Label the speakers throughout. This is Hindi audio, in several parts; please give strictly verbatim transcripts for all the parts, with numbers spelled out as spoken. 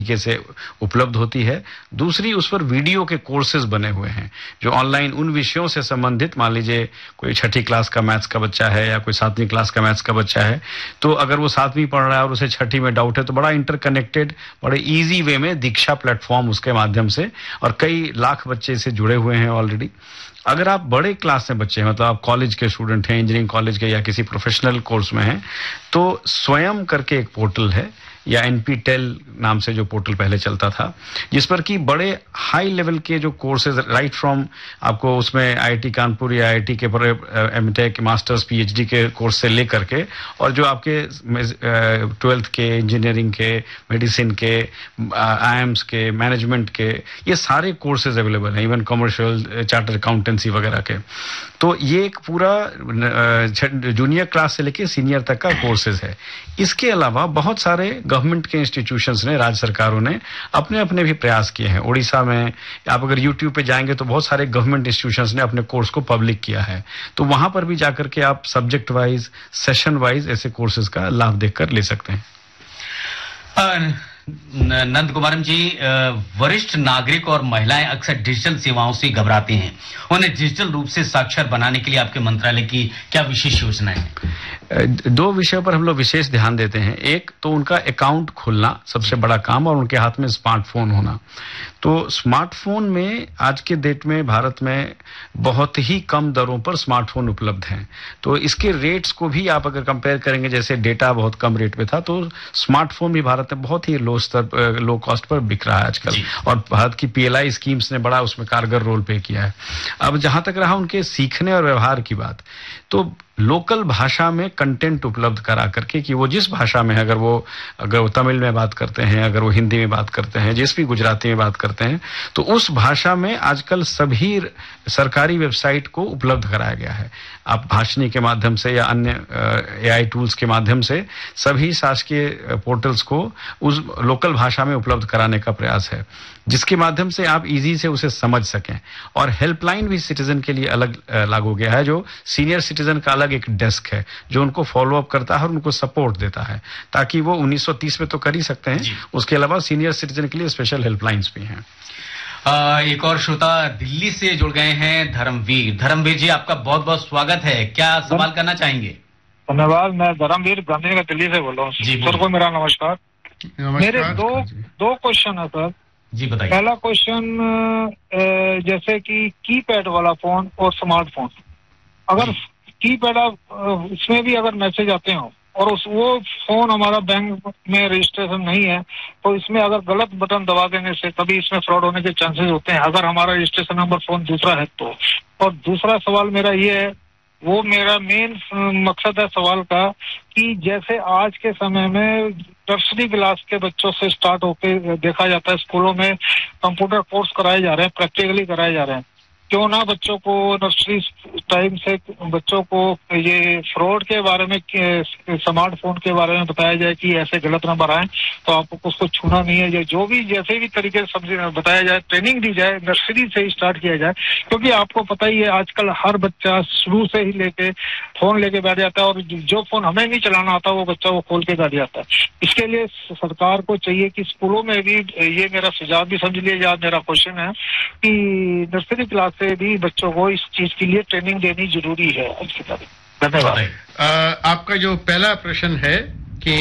Speaker 1: तरीके से उपलब्ध होती है। दूसरी, उस पर वीडियो के कोर्सेज बने हुए हैं जो ऑनलाइन उन विषयों से संबंधित, मान लीजिए कोई छठी क्लास का मैथ्स का बच्चा है या कोई सातवीं क्लास का मैथ्स का बच्चा है, तो अगर वो सातवीं पढ़ रहा है और उसे छठी में डाउट है तो बड़ा इंटरकनेक्टेड, बड़े इजी वे में दीक्षा प्लेटफॉर्म उसके माध्यम से, और कई लाख बच्चे इससे जुड़े हुए हैं ऑलरेडी। अगर आप बड़े क्लास में बच्चे हैं, मतलब आप कॉलेज के स्टूडेंट हैं, इंजीनियरिंग कॉलेज के या किसी प्रोफेशनल कोर्स में हैं, तो स्वयं करके एक पोर्टल है, या एनपीटेल नाम से जो पोर्टल पहले चलता था, जिस पर कि बड़े हाई लेवल के जो कोर्सेज, राइट फ्रॉम आपको उसमें आईआईटी कानपुर या आईआईटी के एमटेक, मास्टर्स, पीएचडी के कोर्स से लेकर के, और जो आपके ट्वेल्थ के, इंजीनियरिंग के, मेडिसिन के, आईएम्स के, मैनेजमेंट के, ये सारे कोर्सेज अवेलेबल हैं, इवन कमर्शियल, चार्टर अकाउंटेंसी वगैरह के। तो ये एक पूरा जूनियर क्लास से लेके सीनियर तक का कोर्सेज है। इसके अलावा बहुत सारे गवर्नमेंट के इंस्टीट्यूशंस ने, राज्य सरकारों ने अपने अपने भी प्रयास किए हैं। उड़ीसा में आप अगर यूट्यूब पे जाएंगे तो बहुत सारे गवर्नमेंट इंस्टीट्यूशंस ने अपने कोर्स को पब्लिक किया है, तो वहां पर भी जाकर के आप सब्जेक्ट वाइज, सेशन वाइज ऐसे कोर्सेज का लाभ देखकर ले सकते हैं।
Speaker 2: नंद कुमारम जी, वरिष्ठ नागरिक और महिलाएं अक्सर डिजिटल सेवाओं से घबराते हैं, उन्हें डिजिटल रूप से साक्षर बनाने के लिए आपके मंत्रालय की क्या विशेष योजनाएं हैं?
Speaker 1: दो विषयों पर हम लोग विशेष ध्यान देते हैं। एक तो उनका अकाउंट खुलना सबसे बड़ा काम, और उनके हाथ में स्मार्टफोन होना। तो स्मार्टफोन में आज के डेट में भारत में बहुत ही कम दरों पर स्मार्टफोन उपलब्ध हैं। तो इसके रेट्स को भी आप अगर कंपेयर करेंगे, जैसे डेटा बहुत कम रेट पे था, तो स्मार्टफोन भी भारत में बहुत ही लो स्तर, लो कॉस्ट पर बिक रहा है आजकल, और भारत की पीएलआई स्कीम्स ने बड़ा उसमें कारगर रोल प्ले किया है। अब जहां तक रहा उनके सीखने और व्यवहार की बात, तो लोकल भाषा में कंटेंट उपलब्ध करा करके, कि वो जिस भाषा में है, अगर वो अगर वो तमिल में बात करते हैं, अगर वो हिंदी में बात करते हैं, जिस भी गुजराती में बात करते हैं, तो उस भाषा में आजकल सभी सरकारी वेबसाइट को उपलब्ध कराया गया है। आप भाषणी के माध्यम से या अन्य एआई टूल्स के माध्यम से सभी शासकीय पोर्टल्स को उस लोकल भाषा में उपलब्ध कराने का प्रयास है, जिसके माध्यम से आप इजी से उसे समझ सकें। और हेल्पलाइन भी सिटीजन के लिए अलग लागू गया है, जो सीनियर सिटीजन का अलग एक डेस्क है जो उनको फॉलो अप करता है और उनको सपोर्ट देता है, ताकि वो उन्नीस सौ तीस में तो कर ही सकते हैं, उसके अलावा सीनियर सिटीजन के लिए स्पेशल हेल्पलाइंस भी हैं।
Speaker 2: आ, एक और श्रोता दिल्ली से जुड़ गए हैं, धर्मवीर। धर्मवीर जी, आपका बहुत बहुत स्वागत है, क्या सवाल करना चाहेंगे?
Speaker 3: धन्यवाद। मैं धर्मवीर गांधी नगर दिल्ली से बोल रहा हूँ सर को मेरा नमस्कार। मेरे दो दो क्वेश्चन है सर
Speaker 2: जी, बताइए।
Speaker 3: पहला क्वेश्चन, जैसे कि कीपैड वाला फोन और स्मार्टफोन, अगर कीपैड इसमें भी अगर मैसेज आते हो और उस वो फोन हमारा बैंक में रजिस्ट्रेशन नहीं है, तो इसमें अगर गलत बटन दबा देने से कभी इसमें फ्रॉड होने के चांसेस होते हैं, अगर हमारा रजिस्ट्रेशन नंबर फोन दूसरा है तो। और दूसरा सवाल मेरा ये है, वो मेरा मेन मकसद है सवाल का, कि जैसे आज के समय में नर्सरी क्लास के बच्चों से स्टार्ट होकर देखा जाता है स्कूलों में कंप्यूटर कोर्स कराए जा रहे हैं, प्रैक्टिकली कराए जा रहे हैं, क्यों ना बच्चों को नर्सरी टाइम से बच्चों को ये फ्रॉड के बारे में, स्मार्टफोन के बारे में बताया जाए कि ऐसे गलत नंबर आए तो आपको उसको छूना नहीं है, जो भी जैसे भी तरीके से बताया जाए, ट्रेनिंग दी जाए, नर्सरी से ही स्टार्ट किया जाए। क्योंकि आपको पता ही है आजकल हर बच्चा शुरू से ही लेके फोन लेके बैठ जाता है, और जो फोन हमें नहीं चलाना आता वो बच्चा वो खोल के बैठ जाता है। इसके लिए सरकार को चाहिए कि स्कूलों में भी, ये मेरा सुझाव भी समझ लीजिए, मेरा क्वेश्चन है कि नर्सरी क्लास से भी बच्चों को इस चीज के लिए ट्रेनिंग देनी जरूरी है। धन्यवाद।
Speaker 4: आपका जो पहला प्रश्न है कि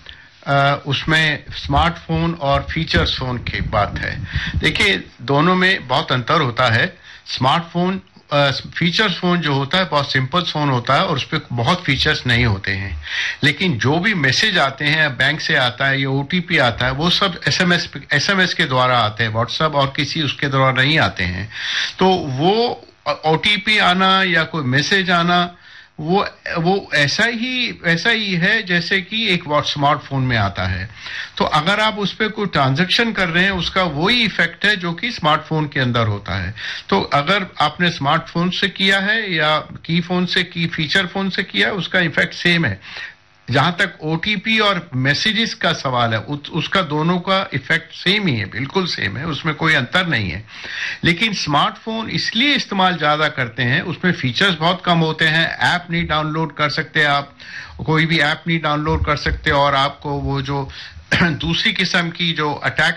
Speaker 4: आ, उसमें स्मार्टफोन और फीचर्स फोन की बात है, देखिए दोनों में बहुत अंतर होता है। स्मार्टफोन फीचर्स फोन जो होता है बहुत सिंपल फोन होता है और उस पर बहुत फीचर्स नहीं होते हैं, लेकिन जो भी मैसेज आते हैं बैंक से आता है या ओटीपी आता है वो सब एसएमएस एसएमएस के द्वारा आते हैं, व्हाट्सएप और किसी उसके द्वारा नहीं आते हैं। तो वो ओटीपी आना या कोई मैसेज आना वो वो ऐसा ही ऐसा ही है जैसे कि एक स्मार्टफोन में आता है। तो अगर आप उस पर कोई ट्रांजैक्शन कर रहे हैं उसका वही इफेक्ट है जो कि स्मार्टफोन के अंदर होता है। तो अगर आपने स्मार्टफोन से किया है या की फोन से की फीचर फोन से किया है उसका इफेक्ट सेम है। जहां तक ओटीपी और मैसेजेस का सवाल है उस, उसका दोनों का इफेक्ट सेम ही है, बिल्कुल सेम है, उसमें कोई अंतर नहीं है। लेकिन स्मार्टफोन इसलिए इस्तेमाल ज्यादा करते हैं, उसमें फीचर्स बहुत कम होते हैं, ऐप नहीं डाउनलोड कर सकते, आप कोई भी ऐप नहीं डाउनलोड कर सकते, और आपको वो जो दूसरी किस्म की जो अटैक